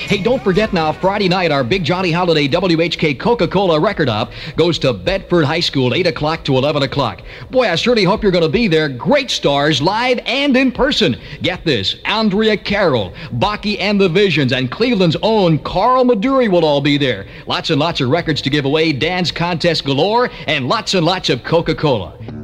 Hey, don't forget now, Friday night, our Big Johnny Holiday WHK Coca-Cola record up goes to Bedford High School, 8 o'clock to 11 o'clock. Boy, I certainly hope you're going to be there. Great stars, live and in person. Get this, Andrea Carroll, Baki and the Visions, and Cleveland's own Carl Maduri will all be there. Lots and lots of records to give away, dance contest galore, and lots of Coca-Cola.